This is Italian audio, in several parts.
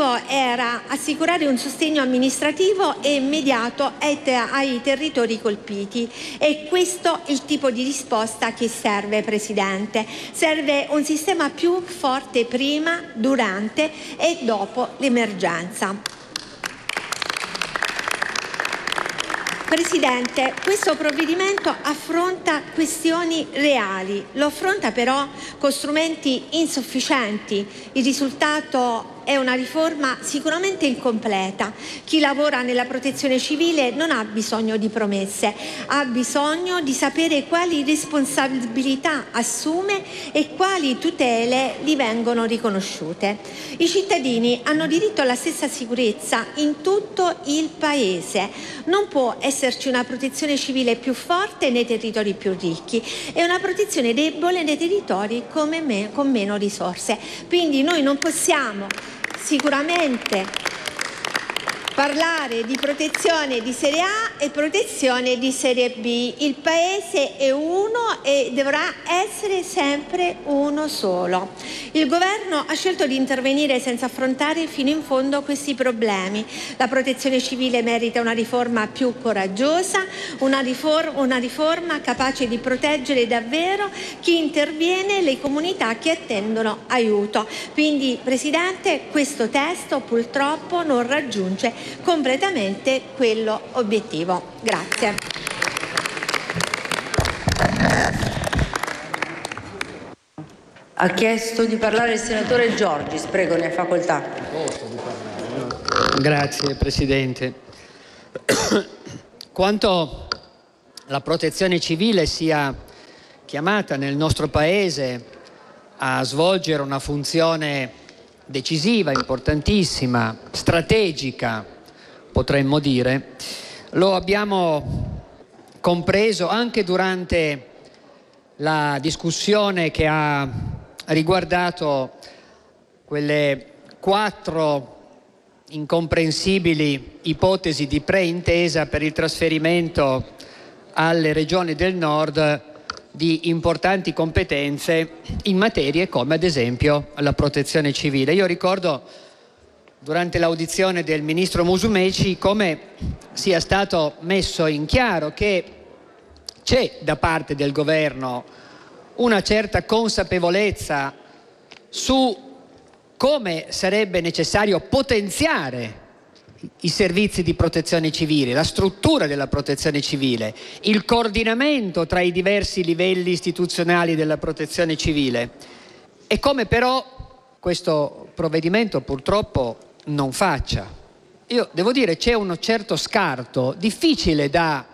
L'obiettivo era assicurare un sostegno amministrativo e immediato ai territori colpiti, e questo è il tipo di risposta che serve, Presidente. Serve un sistema più forte prima, durante e dopo l'emergenza. Presidente, questo provvedimento affronta questioni reali, lo affronta però con strumenti insufficienti. Il risultato è una riforma sicuramente incompleta. Chi lavora nella protezione civile non ha bisogno di promesse, ha bisogno di sapere quali responsabilità assume e quali tutele gli vengono riconosciute. I cittadini hanno diritto alla stessa sicurezza in tutto il Paese. Non può esserci una protezione civile più forte nei territori più ricchi e una protezione debole nei territori con meno risorse. Quindi noi non possiamo sicuramente parlare di protezione di serie A e protezione di serie B. Il Paese è uno e dovrà essere sempre uno solo. Il Governo ha scelto di intervenire senza affrontare fino in fondo questi problemi. La protezione civile merita una riforma più coraggiosa, una riforma capace di proteggere davvero chi interviene e le comunità che attendono aiuto. Quindi, Presidente, questo testo purtroppo non raggiunge completamente quello obiettivo. Grazie. Ha chiesto di parlare il senatore Giorgis, prego, ne ha facoltà. Grazie Presidente. Quanto la protezione civile sia chiamata nel nostro Paese a svolgere una funzione decisiva, importantissima, strategica, potremmo dire, lo abbiamo compreso anche durante la discussione che ha riguardato quelle 4 incomprensibili ipotesi di preintesa per il trasferimento alle regioni del nord di importanti competenze in materie come ad esempio la protezione civile. Io ricordo durante l'audizione del ministro Musumeci come sia stato messo in chiaro che c'è da parte del governo una certa consapevolezza su come sarebbe necessario potenziare i servizi di protezione civile, la struttura della protezione civile, il coordinamento tra i diversi livelli istituzionali della protezione civile, e come però questo provvedimento purtroppo non faccia. Io devo dire c'è un certo scarto difficile da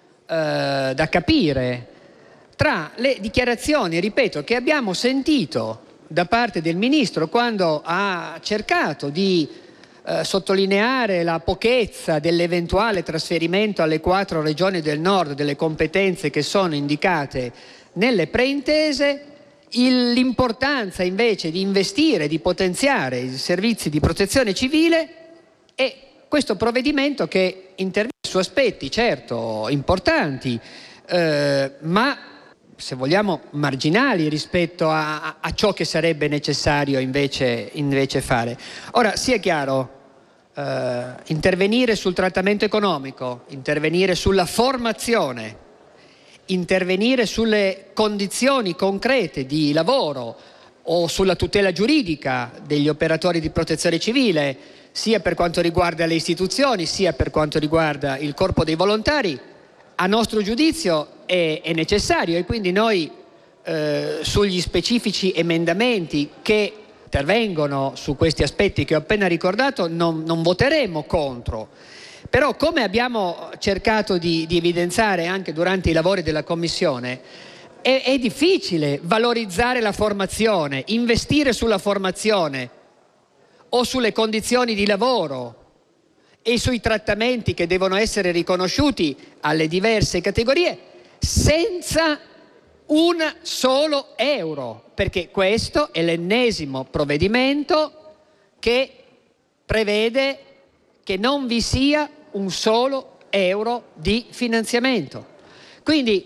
capire tra le dichiarazioni, ripeto, che abbiamo sentito da parte del Ministro quando ha cercato di sottolineare la pochezza dell'eventuale trasferimento alle 4 regioni del nord delle competenze che sono indicate nelle preintese, l'importanza invece di investire, di potenziare i servizi di protezione civile, e questo provvedimento che interviene su aspetti certo importanti, ma se vogliamo marginali rispetto a ciò che sarebbe necessario invece fare. Ora, sia chiaro, intervenire sul trattamento economico, intervenire sulla formazione, intervenire sulle condizioni concrete di lavoro o sulla tutela giuridica degli operatori di protezione civile, sia per quanto riguarda le istituzioni, sia per quanto riguarda il corpo dei volontari, a nostro giudizio è necessario, e quindi noi sugli specifici emendamenti che intervengono su questi aspetti che ho appena ricordato non voteremo contro. Però, come abbiamo cercato di evidenziare anche durante i lavori della Commissione, è difficile valorizzare la formazione, investire sulla formazione o sulle condizioni di lavoro e sui trattamenti che devono essere riconosciuti alle diverse categorie senza un solo euro, perché questo è l'ennesimo provvedimento che prevede che non vi sia un solo euro di finanziamento. Quindi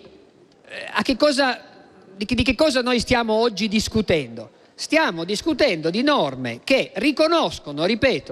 di che cosa noi stiamo oggi discutendo? Stiamo discutendo di norme che riconoscono, ripeto,